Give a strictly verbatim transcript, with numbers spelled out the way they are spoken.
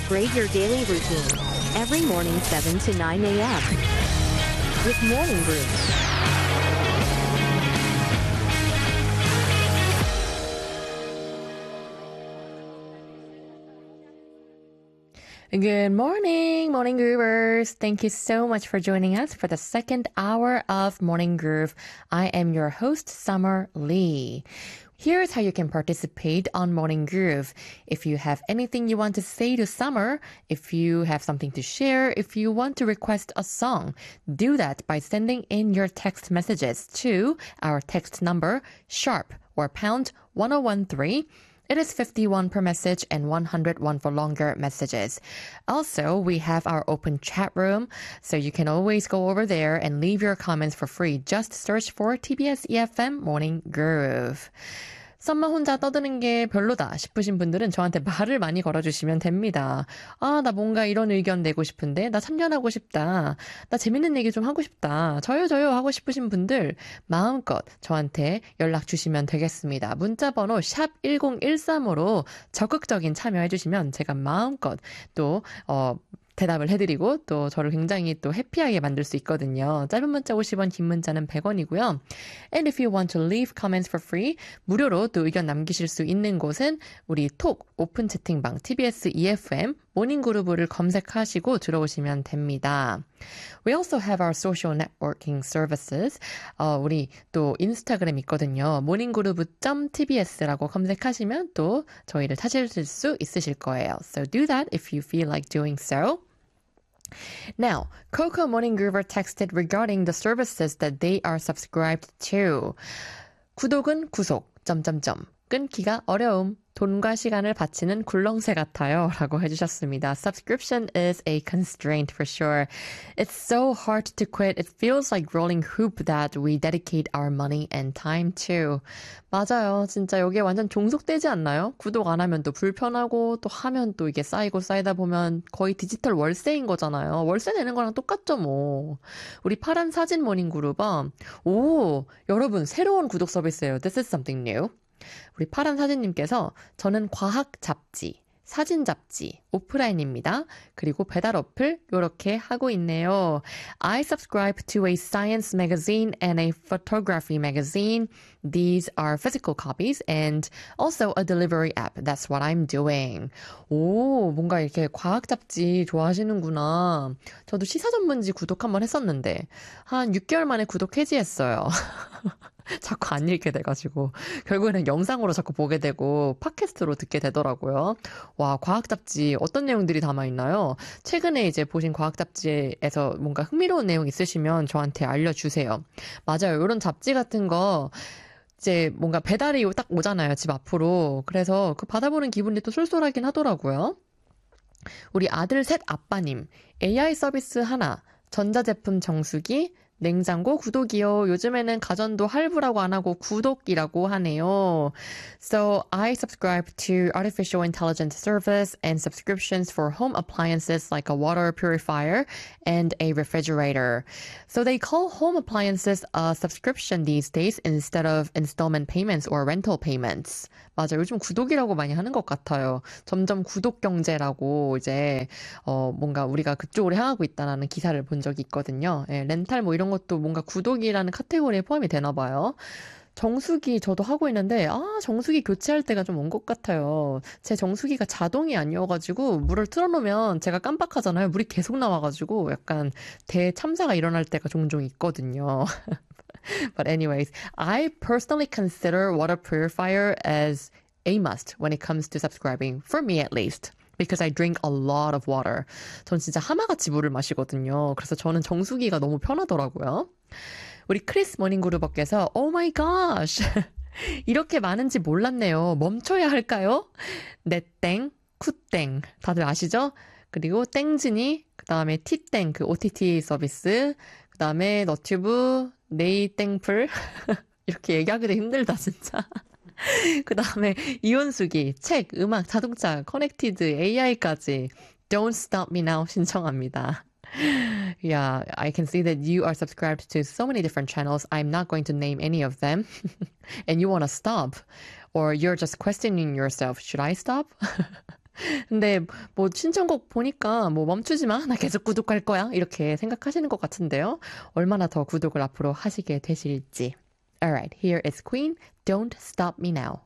Upgrade your daily routine. Every morning seven to nine a.m. with Morning Groove. Good morning, Morning Groovers. Thank you so much for joining us for the second hour of Morning Groove. I am your host, Summer Lee. Here's how you can participate on Morning Groove. If you have anything you want to say to Summer, if you have something to share, if you want to request a song, do that by sending in your text messages to our text number, sharp or pound one oh one three. It is fifty-one per message and one hundred one for longer messages. Also, we have our open chat room, so you can always go over there and leave your comments for free. Just search for T B S E F M Morning Groove. 썸머 혼자 떠드는 게 별로다 싶으신 분들은 저한테 말을 많이 걸어주시면 됩니다. 아, 나 뭔가 이런 의견 내고 싶은데, 나 참견하고 싶다, 나 재밌는 얘기 좀 하고 싶다, 저요 저요 하고 싶으신 분들 마음껏 저한테 연락 주시면 되겠습니다. 문자번호 샵 일공일삼으로 적극적인 참여해 주시면 제가 마음껏 또 어, 대답을 해드리고 또 저를 굉장히 또 해피하게 만들 수 있거든요. 짧은 문자 오십 원, 긴 문자는 백 원이고요. And if you want to leave comments for free, 무료로 또 의견 남기실 수 있는 곳은 우리 톡 오픈 채팅방 티비에스 이에프엠 모닝그루브를 검색하시고 들어오시면 됩니다. We also have our social networking services. 어, 우리 또 인스타그램 있거든요. 모닝그루브.tbs라고 검색하시면 또 저희를 찾으실 수 있으실 거예요. So do that if you feel like doing so. Now, Coco Morning Groover texted regarding the services that they are subscribed to. 구독은 구속, 점점점. 끊기가 어려움. 돈과 시간을 바치는 굴렁쇠 같아요. 라고 해주셨습니다. Subscription is a constraint for sure. It's so hard to quit. It feels like rolling hoop that we dedicate our money and time to. 맞아요. 진짜 여기에 완전 종속되지 않나요? 구독 안 하면 또 불편하고 또 하면 또 이게 쌓이고 쌓이다 보면 거의 디지털 월세인 거잖아요. 월세 내는 거랑 똑같죠 뭐. 우리 파란 사진 모닝 그룹은 오, 여러분 새로운 구독 서비스예요. This is something new. 우리 파란 사진님께서 저는 과학 잡지, 사진 잡지, 오프라인입니다. 그리고 배달 어플 요렇게 하고 있네요. I subscribe to a science magazine and a photography magazine. These are physical copies and also a delivery app. That's what I'm doing. 오, 뭔가 이렇게 과학 잡지 좋아하시는구나. 저도 시사 전문지 구독 한번 했었는데 한 육 개월 만에 구독 해지했어요. 자꾸 안 읽게 돼가지고 결국에는 영상으로 자꾸 보게 되고 팟캐스트로 듣게 되더라고요. 와, 과학 잡지 어떤 내용들이 담아있나요? 최근에 이제 보신 과학 잡지에서 뭔가 흥미로운 내용 있으시면 저한테 알려주세요. 맞아요. 이런 잡지 같은 거 이제 뭔가 배달이 딱 오잖아요. 집 앞으로. 그래서 그 받아보는 기분이 또 쏠쏠하긴 하더라고요. 우리 아들 셋 아빠님, 에이아이 서비스 하나, 전자제품 정수기, 냉장고 구독이요. 요즘에는 가전도 할부라고 안 하고 구독이라고 하네요. So I subscribe to artificial intelligence service and subscriptions for home appliances like a water purifier and a refrigerator. So they call home appliances a subscription these days instead of installment payments or rental payments. 맞아, 요즘 구독이라고 많이 하는 것 같아요. 점점 구독 경제라고 이제 어 뭔가 우리가 그쪽으로 향하고 있다는 기사를 본 적이 있거든요. 예, 렌탈 뭐 이런 것도 뭔가 구독이라는 카테고리에 포함이 되나 봐요. 정수기 저도 하고 있는데 아 정수기 교체할 때가 좀 온 것 같아요. 제 정수기가 자동이 아니어가지고 물을 틀어놓으면 제가 깜빡하잖아요. 물이 계속 나와가지고 약간 대참사가 일어날 때가 종종 있거든요. But anyways, I personally consider water purifier as a must when it comes to subscribing, for me at least. Because I drink a lot of water. 전 진짜 하마같이 물을 마시거든요. 그래서 저는 정수기가 너무 편하더라고요. 우리 크리스 모닝그루버께서 Oh my gosh! 이렇게 많은지 몰랐네요. 멈춰야 할까요? 네땡, 쿠땡 다들 아시죠? 그리고 땡진이, 그 다음에 티땡, 그 오티티 서비스, 그 다음에 너튜브, 네이땡플 이렇게 얘기하기도 힘들다 진짜. 그 다음에 이온수기, 책, 음악, 자동차, 커넥티드, 에이아이까지 Don't Stop Me Now 신청합니다. Yeah, I can see that you are subscribed to so many different channels. I'm not going to name any of them. And you want to stop. Or you're just questioning yourself, should I stop? 근데 뭐 신청곡 보니까 뭐 멈추지 마. 나 계속 구독할 거야. 이렇게 생각하시는 것 같은데요. 얼마나 더 구독을 앞으로 하시게 되실지. Alright, here is Queen. Don't stop me now.